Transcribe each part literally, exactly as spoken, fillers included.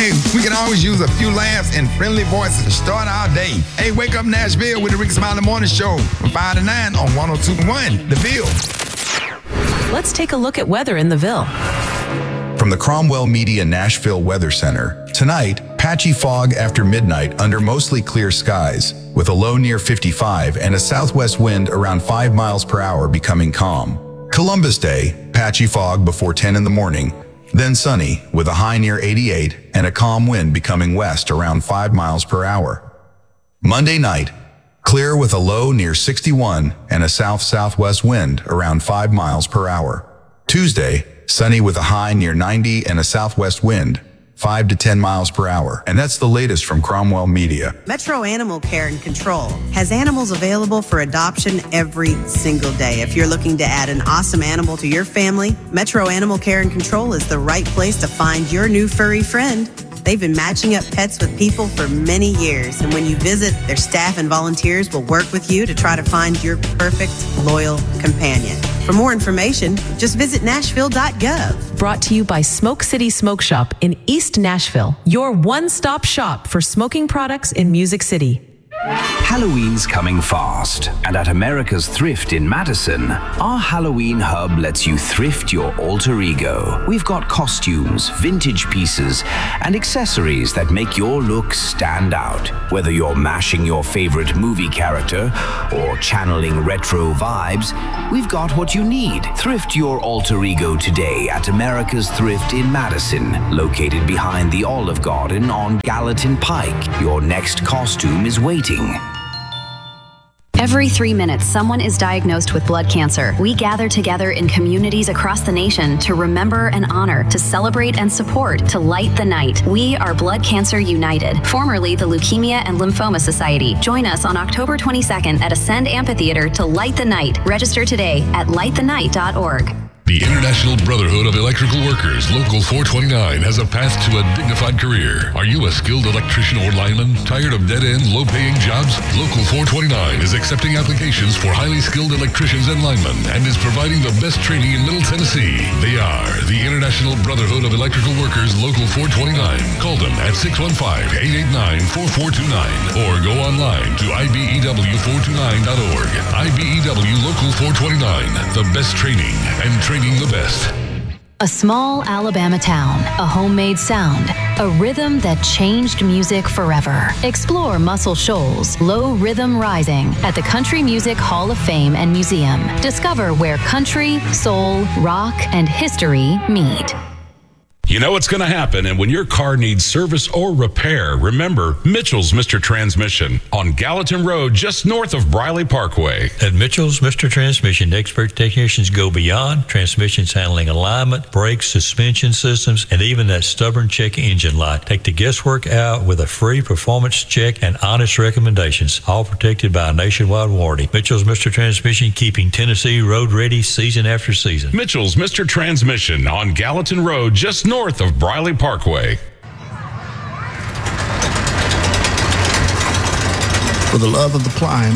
Hey, we can always use a few laughs and friendly voices to start our day. Hey, Wake Up Nashville with the Ricky Smiley Morning Show from five to nine on one oh two point one The Ville. Let's take a look at weather in the Ville. From the Cromwell Media Nashville Weather Center, tonight, patchy fog after midnight under mostly clear skies, with a low near fifty-five and a southwest wind around five miles per hour becoming calm. Columbus Day, patchy fog before ten in the morning, then sunny with a high near eighty-eight and a calm wind becoming west around five miles per hour. Monday night, clear with a low near sixty-one and a south-southwest wind around five miles per hour. Tuesday, sunny with a high near ninety and a southwest wind, five to ten miles per hour. And that's the latest from Cromwell Media. Metro Animal Care and Control has animals available for adoption every single day. If you're looking to add an awesome animal to your family, Metro Animal Care and Control is the right place to find your new furry friend. They've been matching up pets with people for many years, and when you visit, their staff and volunteers will work with you to try to find your perfect, loyal companion. For more information, just visit nashville dot gov. Brought to you by Smoke City Smoke Shop in East Nashville, your one-stop shop for smoking products in Music City. Halloween's coming fast, and at America's Thrift in Madison, our Halloween hub lets you thrift your alter ego. We've got costumes, vintage pieces, and accessories that make your look stand out. Whether you're mashing your favorite movie character or channeling retro vibes, we've got what you need. Thrift your alter ego today at America's Thrift in Madison, located behind the Olive Garden on Gallatin Pike. Your next costume is waiting. Every three minutes, someone is diagnosed with blood cancer. We gather together in communities across the nation to remember and honor, to celebrate and support, to light the night. We are Blood Cancer United, formerly the Leukemia and Lymphoma Society. Join us on October twenty-second at Ascend Amphitheater to light the night. Register today at light the night dot org. The International Brotherhood of Electrical Workers, Local four twenty-nine, has a path to a dignified career. Are you a skilled electrician or lineman? Tired of dead-end, low-paying jobs? Local four twenty-nine is accepting applications for highly skilled electricians and linemen and is providing the best training in Middle Tennessee. They are the International Brotherhood of Electrical Workers, Local four twenty-nine. Call them at six one five, eight eight nine, four four two nine or go online to I B E W four twenty-nine dot org. I B E W Local four twenty-nine, the best training and training the best. A small Alabama town, a homemade sound, a rhythm that changed music forever. Explore Muscle Shoals, Low Rhythm Rising at the Country Music Hall of Fame and Museum. Discover where country, soul, rock, and history meet. You know what's going to happen, and when your car needs service or repair, remember Mitchell's Mister Transmission on Gallatin Road, just north of Briley Parkway. At Mitchell's Mister Transmission, expert technicians go beyond transmissions handling alignment, brakes, suspension systems, and even that stubborn check engine light. Take the guesswork out with a free performance check and honest recommendations, all protected by a nationwide warranty. Mitchell's Mister Transmission, keeping Tennessee road ready season after season. Mitchell's Mister Transmission on Gallatin Road, just north north of Briley Parkway. For the love of the climb,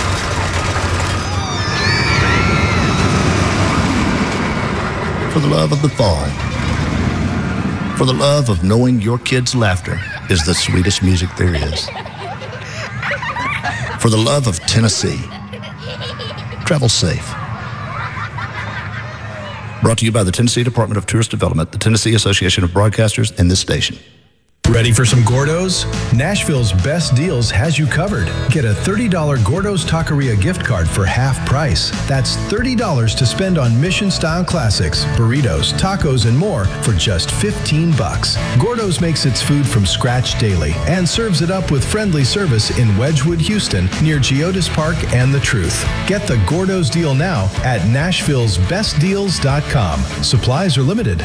for the love of the fall, for the love of knowing your kids' laughter is the sweetest music there is, for the love of Tennessee, travel safe. Brought to you by the Tennessee Department of Tourist Development, the Tennessee Association of Broadcasters, and this station. Ready for some Gordo's? Nashville's Best Deals has you covered. Get a thirty dollars Gordo's Taqueria gift card for half price. That's thirty dollars to spend on Mission-style classics, burritos, tacos, and more for just fifteen bucks. Gordo's makes its food from scratch daily and serves it up with friendly service in Wedgwood, Houston, near Geodis Park and The Truth. Get the Gordo's deal now at nashvilles best deals dot com. Supplies are limited.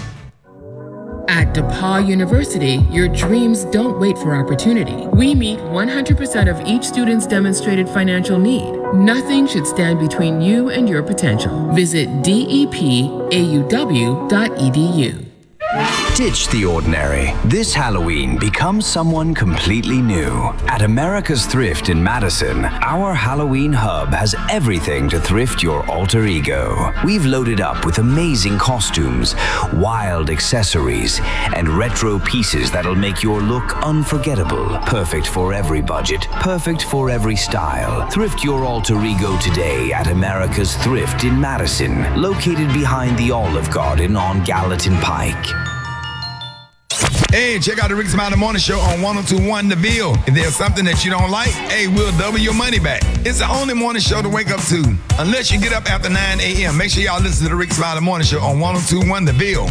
At DePauw University, your dreams don't wait for opportunity. We meet one hundred percent of each student's demonstrated financial need. Nothing should stand between you and your potential. Visit D E P A U W dot E D U. Ditch the ordinary. This Halloween, become someone completely new. At America's Thrift in Madison, our Halloween hub has everything to thrift your alter ego. We've loaded up with amazing costumes, wild accessories, and retro pieces that'll make your look unforgettable. Perfect for every budget, perfect for every style. Thrift your alter ego today at America's Thrift in Madison, located behind the Olive Garden on Gallatin Pike. Hey, check out the Rick Smiley Morning Show on one oh two point one The Ville. If there's something that you don't like, hey, we'll double your money back. It's the only morning show to wake up to. Unless you get up after nine a.m., make sure y'all listen to the Rick Smiley Morning Show on one oh two point one The Ville.